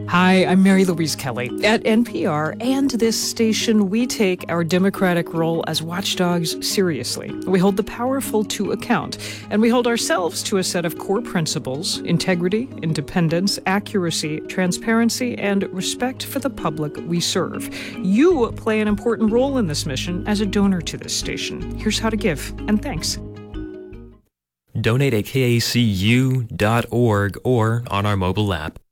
Hi, I'm Mary Louise Kelly. At NPR and this station, we take our democratic role as watchdogs seriously. We hold the powerful to account, and we hold ourselves to a set of core principles: integrity, independence, accuracy, transparency, and respect for the public we serve. You play an important role in this mission as a donor to this station. Here's how to give, and thanks. Donate at KACU.org or on our mobile app.